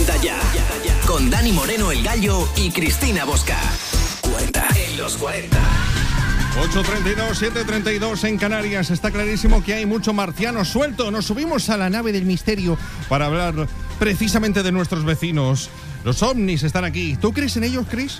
Cuenta ya. Con Dani Moreno, el Gallo, y Cristina Bosca. Cuenta en los 40. 8:32, 7:32 en Canarias. Está clarísimo que hay mucho marciano suelto. Nos subimos a la nave del misterio para hablar precisamente de nuestros vecinos. Los ovnis están aquí. ¿Tú crees en ellos, Cris?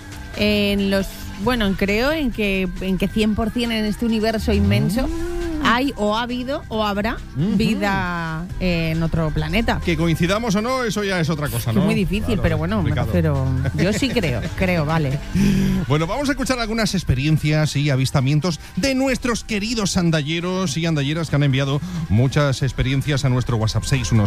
Creo en que 100% en este universo inmenso hay o ha habido o habrá vida en otro planeta. Que coincidamos o no, eso ya es otra cosa, ¿no? Es muy difícil, claro, pero bueno, yo sí creo, vale. Bueno, vamos a escuchar algunas experiencias y avistamientos de nuestros queridos andalleros y andalleras que han enviado muchas experiencias a nuestro WhatsApp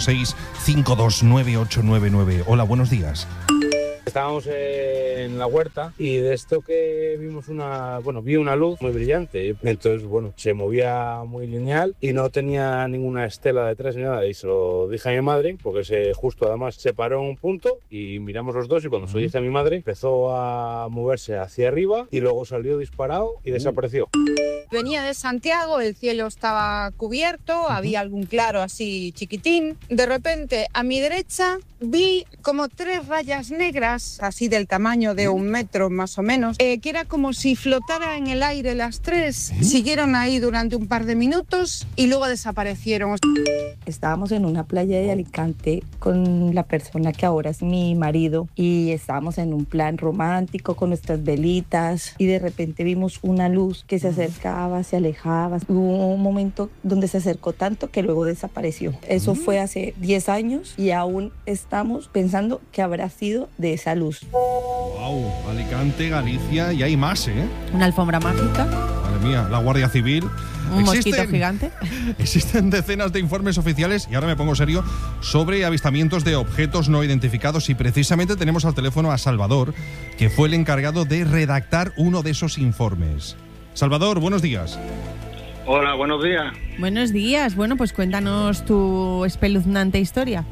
616-529-899. Hola, buenos días. Estábamos en la huerta y de esto que vimos vi una luz muy brillante. Entonces, se movía muy lineal y no tenía ninguna estela detrás ni nada. Y se lo dije a mi madre, porque justo además se paró en un punto y miramos los dos, y cuando se lo dije a mi madre, empezó a moverse hacia arriba y luego salió disparado y desapareció. Venía de Santiago, el cielo estaba cubierto, había algún claro así chiquitín. De repente, a mi derecha, vi como 3 rayas negras, así del tamaño de 1 metro más o menos, que era como si flotara en el aire las 3. Siguieron ahí durante un par de minutos y luego desaparecieron. Estábamos en una playa de Alicante con la persona que ahora es mi marido y estábamos en un plan romántico con nuestras velitas y de repente vimos una luz que se acercaba, se alejaba. Hubo un momento donde se acercó tanto que luego desapareció. Eso fue hace 10 años y aún estamos pensando que habrá sido de esa luz. Wow, Alicante, Galicia, y hay más, ¿eh? Una alfombra mágica. Madre mía, la Guardia Civil. Un mosquito gigante. Existen decenas de informes oficiales, y ahora me pongo serio, sobre avistamientos de objetos no identificados, y precisamente tenemos al teléfono a Salvador, que fue el encargado de redactar uno de esos informes. Salvador, buenos días. Hola, buenos días. Buenos días. Bueno, pues cuéntanos tu espeluznante historia.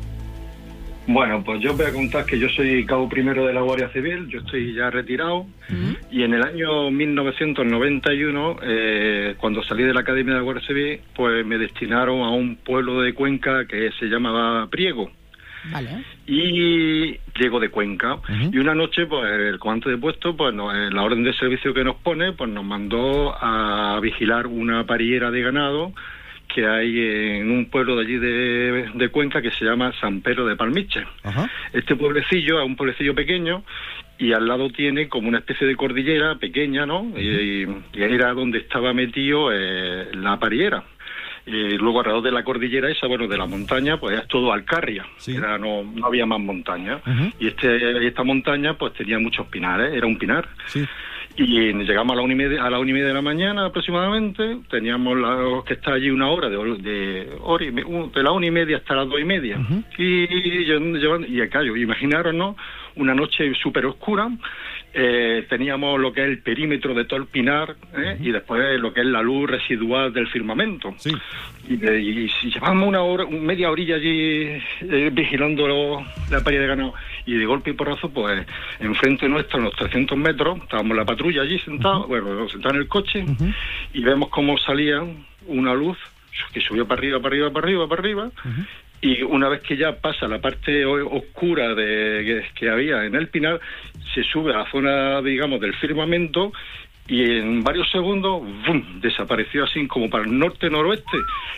Bueno, pues yo voy a contar que yo soy cabo primero de la Guardia Civil, yo estoy ya retirado, y en el año 1991, cuando salí de la Academia de la Guardia Civil, pues me destinaron a un pueblo de Cuenca que se llamaba Priego. Vale. Y llego de Cuenca, y una noche, pues el comandante de puesto, pues en la orden de servicio que nos pone, pues nos mandó a vigilar una pariera de ganado que hay en un pueblo de allí de Cuenca que se llama San Pedro de Palmiche. Ajá. Este pueblecillo es un pueblecillo pequeño y al lado tiene como una especie de cordillera pequeña, ¿no? Y era donde estaba metido la pariera. Y luego alrededor de la cordillera esa, de la montaña, pues es todo alcarria. Sí. No había más montaña. Y esta montaña pues tenía muchos pinares, era un pinar. Sí. Y llegamos a la 1:30 de la mañana aproximadamente, teníamos que estar allí una hora, de la 1:30 hasta las 2:30. Y claro, imaginaros, ¿no? Una noche súper oscura, teníamos lo que es el perímetro de todo el pinar, y después lo que es la luz residual del firmamento. Sí. Y llevamos media horilla allí vigilando la paria de ganado, y de golpe y porrazo, pues enfrente nuestro, a unos 300 metros, estábamos la patrulla allí sentados, sentados en el coche, y vemos cómo salía una luz que subió para arriba, y una vez que ya pasa la parte oscura que había en el pinar, se sube a la zona, digamos, del firmamento, y en varios segundos ¡bum!, desapareció así como para el norte-noroeste,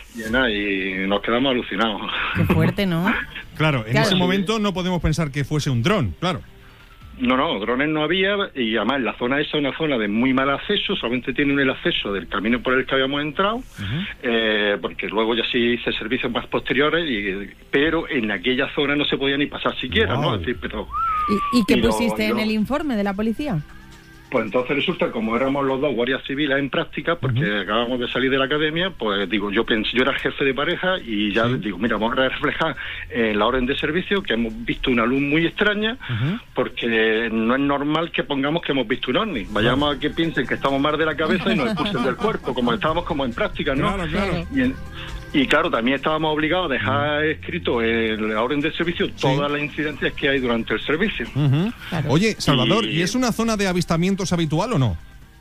y nos quedamos alucinados. Qué fuerte, ¿no? Claro, en ese momento no podemos pensar que fuese un dron, claro. No, drones no había, y además la zona esa es una zona de muy mal acceso, solamente tiene el acceso del camino por el que habíamos entrado, porque luego ya sí hice servicios más posteriores, pero en aquella zona no se podía ni pasar siquiera, wow. ¿No? Es decir, ¿Y qué pusiste en el informe de la policía? Pues entonces resulta, como éramos los dos guardias civiles en práctica, porque acabamos de salir de la academia, pues digo, yo era el jefe de pareja y ya digo, mira, vamos a reflejar en la orden de servicio que hemos visto una luz muy extraña, porque no es normal que pongamos que hemos visto un ovni. Vayamos a que piensen que estamos mal de la cabeza y nos expulsen del cuerpo, como estábamos como en práctica, ¿no? Claro. Y claro, también estábamos obligados a dejar escrito en la orden de servicio todas las incidencias que hay durante el servicio. Claro. Oye, Salvador, ¿y es una zona de avistamientos habitual o no?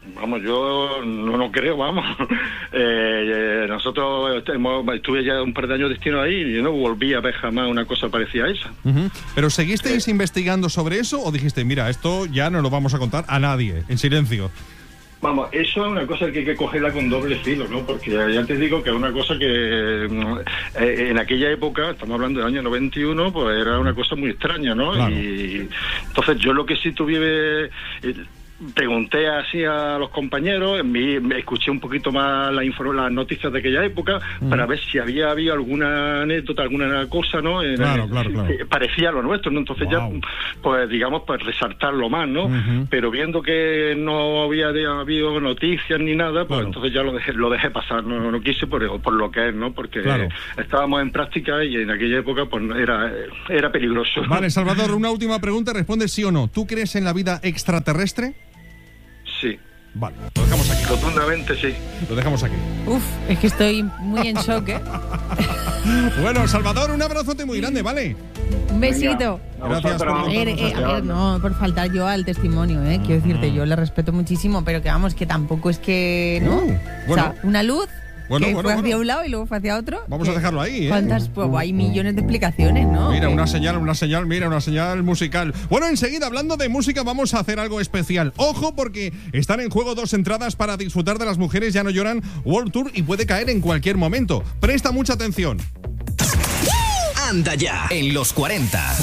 Vamos, yo no creo, vamos. Nosotros estuve ya un par de años destino ahí y no volví a ver jamás una cosa parecida a esa. ¿Pero seguisteis investigando sobre eso o dijiste, mira, esto ya no lo vamos a contar a nadie, en silencio? Vamos, eso es una cosa que hay que cogerla con doble filo, ¿no? Porque ya te digo que es una cosa que en aquella época, estamos hablando del año 91, pues era una cosa muy extraña, ¿no? Claro. Y entonces yo lo que sí tuve... pregunté así a los compañeros, me escuché un poquito más las noticias de aquella época para ver si había habido alguna anécdota, alguna cosa, ¿no? Claro. Que parecía lo nuestro, ¿no? Entonces ya, pues digamos, pues resaltarlo más, ¿no? Pero viendo que no había habido noticias ni nada, pues entonces ya lo dejé pasar, no quise por lo que es, ¿no? Porque estábamos en práctica y en aquella época pues era peligroso. Vale, Salvador, una última pregunta, responde sí o no. ¿Tú crees en la vida extraterrestre? Sí. Vale, lo dejamos aquí. Rotundamente sí. Lo dejamos aquí. Uf, es que estoy muy en shock, ¿eh? Bueno, Salvador, un abrazote muy grande, ¿vale? Un besito. Gracias por A ver, no, por faltar yo al testimonio, ¿eh? Quiero decirte, yo le respeto muchísimo, pero que vamos, que tampoco es que, ¿no? Bueno. O sea, una luz que fue hacia un lado y luego fue hacia otro. Vamos a dejarlo ahí, ¿eh? ¿Cuántas? Pues hay millones de explicaciones, ¿no? Mira, una señal musical. Bueno, enseguida, hablando de música, vamos a hacer algo especial. Ojo, porque están en juego 2 entradas para disfrutar de Las Mujeres Ya No Lloran World Tour y puede caer en cualquier momento. Presta mucha atención. Anda ya, en los 40.